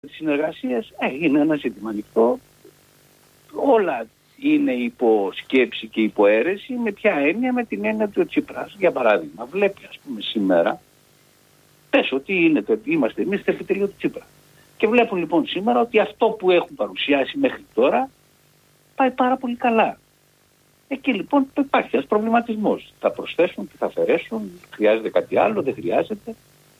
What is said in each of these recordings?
της συνεργασίας είναι ένα ζήτημα ανοιχτό. Όλα είναι υπό σκέψη και υπό αίρεση. Με ποια έννοια? Με την έννοια του Τσίπρας. Για παράδειγμα, βλέπει ας πούμε σήμερα, πες ότι είμαστε εμείς στο επιτελείο του Τσίπρα. Και βλέπουν λοιπόν σήμερα ότι αυτό που έχουν παρουσιάσει μέχρι τώρα πάει πάρα πολύ καλά. Εκεί λοιπόν υπάρχει ένας προβληματισμός. Θα προσθέσουν, τι θα αφαιρέσουν, χρειάζεται κάτι άλλο, δεν χρειάζεται.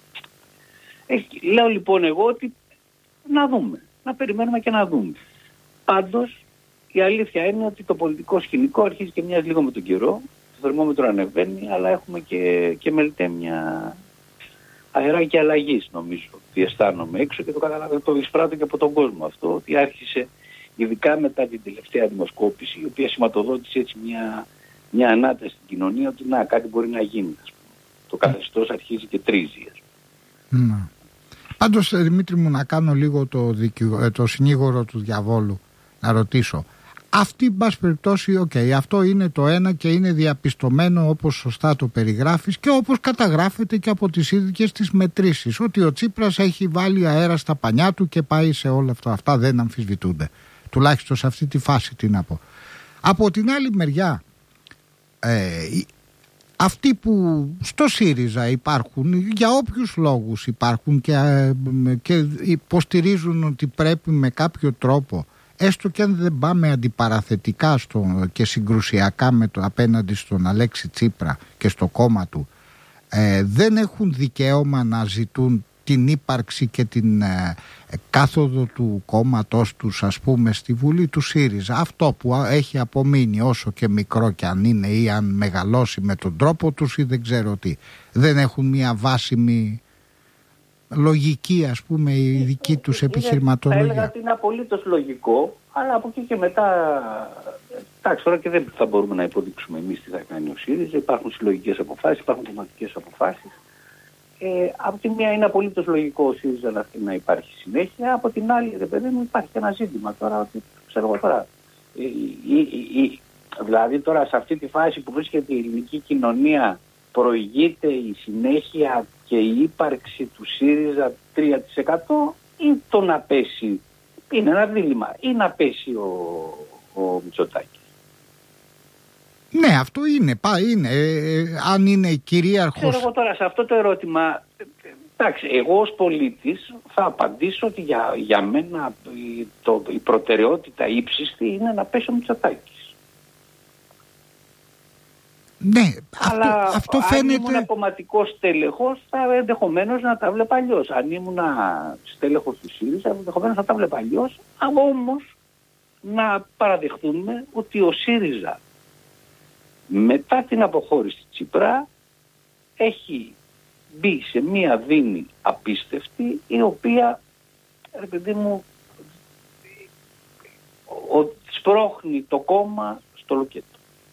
Λέω λοιπόν εγώ ότι να δούμε, να περιμένουμε και να δούμε. Πάντως η αλήθεια είναι ότι το πολιτικό σκηνικό αρχίζει και μοιάζει λίγο με τον καιρό. Το θερμόμετρο ανεβαίνει, αλλά έχουμε και μελτέμια αεράκι αλλαγής, νομίζω. Τι αισθάνομαι έξω και το καταλαβαίνω, το εισπράττω και από τον κόσμο αυτό, ότι άρχισε ειδικά μετά την τελευταία δημοσκόπηση, η οποία σηματοδότησε έτσι μια ανάταση στην κοινωνία ότι κάτι μπορεί να γίνει. Ας πούμε. Το καθεστώς αρχίζει και τρίζει. Πάντως, Δημήτρη μου, να κάνω λίγο το συνήγορο του διαβόλου, να ρωτήσω. Αυτή, εν πάση περιπτώσει, αυτό είναι το ένα και είναι διαπιστωμένο όπως σωστά το περιγράφεις και όπως καταγράφεται και από τις ίδιες τις μετρήσεις, ότι ο Τσίπρας έχει βάλει αέρα στα πανιά του και πάει σε όλα αυτά. Αυτά δεν αμφισβητούνται. Τουλάχιστον σε αυτή τη φάση, τι να πω. Από την άλλη μεριά, αυτοί που στο ΣΥΡΙΖΑ υπάρχουν, για όποιους λόγους υπάρχουν και υποστηρίζουν ότι πρέπει με κάποιο τρόπο, έστω και αν δεν πάμε αντιπαραθετικά και συγκρουσιακά απέναντι στον Αλέξη Τσίπρα και στο κόμμα του, δεν έχουν δικαίωμα να ζητούν την ύπαρξη και την κάθοδο του κόμματος τους, ας πούμε, στη Βουλή του ΣΥΡΙΖΑ. Αυτό που έχει απομείνει, όσο και μικρό κι αν είναι ή αν μεγαλώσει με τον τρόπο τους ή δεν ξέρω τι, δεν έχουν μια βάσιμη λογική, ας πούμε, η δική τους επιχειρηματολογία. Θα έλεγα ότι είναι απολύτως λογικό, αλλά από εκεί και μετά, εντάξει, τώρα και δεν θα μπορούμε να υποδείξουμε εμείς τι θα κάνει ο ΣΥΡΙΖΑ. Υπάρχουν συλλογικές αποφάσεις, υπάρχουν κομματικές αποφάσεις. Από τη μία είναι απολύτως λογικό ο ΣΥΡΙΖΑ να υπάρχει συνέχεια, από την άλλη, ρε παιδί μου, υπάρχει και ένα ζήτημα τώρα, ότι ξέρω εγώ τώρα. Δηλαδή τώρα σε αυτή τη φάση που βρίσκεται η ελληνική κοινωνία, προηγείται η συνέχεια και η ύπαρξη του ΣΥΡΙΖΑ 3% ή το να πέσει, είναι ένα δίλημμα, ή να πέσει ο Μητσοτάκης. Ναι, αυτό είναι. Αν είναι κυρίαρχος. Ξέρω εγώ τώρα σε αυτό το ερώτημα, εντάξει, εγώ ως πολίτης θα απαντήσω ότι για μένα η προτεραιότητα ύψιστη είναι να πέσει ο Μητσοτάκης. Ναι, αλλά αυτό φαίνεται. Αν ήμουν κομματικός στέλεχος, θα ενδεχομένως να τα βλέπα αλλιώς. Αν ήμουν στέλεχος του ΣΥΡΙΖΑ, ενδεχομένως να τα βλέπα αλλιώς. Όμως να παραδεχτούμε ότι ο ΣΥΡΙΖΑ μετά την αποχώρηση Τσίπρα έχει μπει σε μία δίνη απίστευτη, η οποία, ρε παιδί μου, σπρώχνει το κόμμα στο λουκέτο.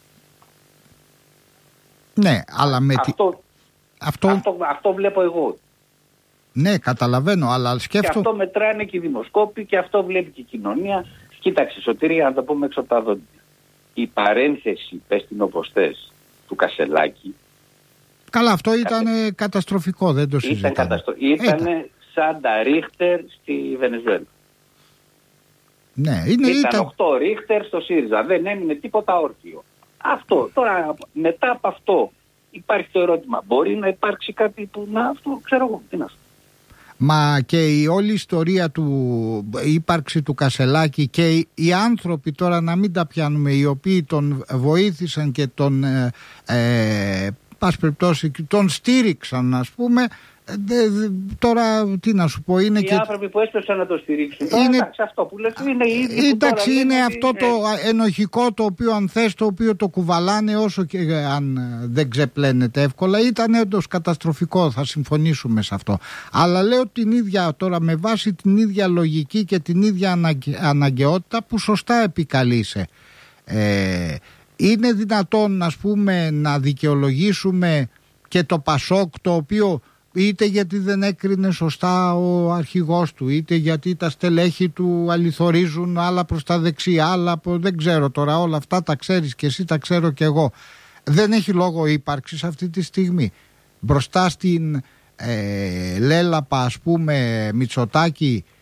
Ναι, αλλά με αυτό βλέπω εγώ. Ναι, καταλαβαίνω, αλλά σκέφτομαι. Και αυτό μετράνε και οι δημοσκόποι και αυτό βλέπει και η κοινωνία. Κοίταξε, Σωτήρη, να το πούμε έξω από τα δόντια. Η παρένθεση, πες την όπως θες, του Κασελάκη. Καλά, αυτό ήταν καταστροφικό, δεν το συζητάμε. Ήταν σαν τα Ρίχτερ στη Βενεζουέλα. Ναι, ήταν 8 Ρίχτερ στο ΣΥΡΙΖΑ, δεν έμεινε τίποτα όρθιο. Αυτό, τώρα μετά από αυτό υπάρχει το ερώτημα, μπορεί να υπάρξει κάτι που αυτό ξέρω εγώ, τι να σου. Μα και η όλη ιστορία του ύπαρξη του Κασελάκη και οι άνθρωποι, τώρα να μην τα πιάνουμε, οι οποίοι τον βοήθησαν και τον πάση περιπτώσει τον στήριξαν, ας πούμε, τώρα τι να σου πω, είναι οι άνθρωποι που έσπευσαν να το στηρίξουν. Τώρα, εντάξει, αυτό που λες είναι οι ίδιοι. Εντάξει, είναι αυτό το ενοχικό, το οποίο αν θες, το οποίο το κουβαλάνε, όσο και αν δεν ξεπλένεται εύκολα. Ήταν έντος καταστροφικό, θα συμφωνήσουμε σε αυτό. Αλλά λέω την ίδια τώρα, με βάση την ίδια λογική και την ίδια αναγκαιότητα που σωστά επικαλείσαι. Είναι δυνατόν, ας πούμε, να δικαιολογήσουμε και το ΠΑΣΟΚ, το οποίο είτε γιατί δεν έκρινε σωστά ο αρχηγός του, είτε γιατί τα στελέχη του αληθορίζουν άλλα προς τα δεξιά, άλλα από δεν ξέρω τώρα, όλα αυτά τα ξέρεις και εσύ, τα ξέρω και εγώ. Δεν έχει λόγο ύπαρξης αυτή τη στιγμή. Μπροστά στην λέλαπα, ας πούμε, Μητσοτάκη